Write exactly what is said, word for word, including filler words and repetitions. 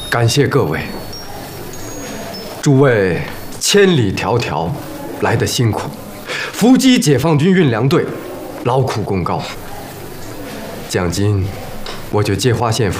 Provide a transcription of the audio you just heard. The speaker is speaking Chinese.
感谢各位，诸位千里迢迢来得辛苦，伏击解放军运粮队劳苦功高，奖金我就借花献佛。